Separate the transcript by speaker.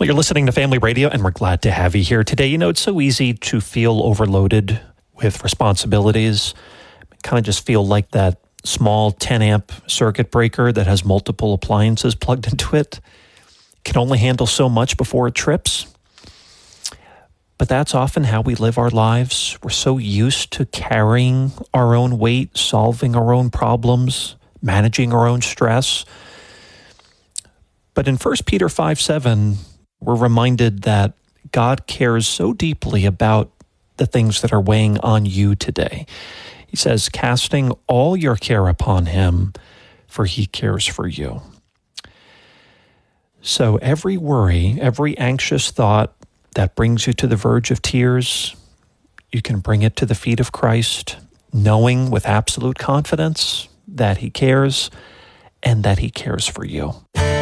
Speaker 1: Well, you're listening to Family Radio, and we're glad to have you here today. You know, it's so easy to feel overloaded with responsibilities, kind of just feel like that small 10-amp circuit breaker that has multiple appliances plugged into it. Can only handle so much before it trips. But that's often how we live our lives. We're so used to carrying our own weight, solving our own problems, managing our own stress. But in 1 Peter 5:7, we're reminded that God cares so deeply about the things that are weighing on you today. He says, casting all your care upon him, for he cares for you. So every worry, every anxious thought that brings you to the verge of tears, you can bring it to the feet of Christ, knowing with absolute confidence that he cares and that he cares for you.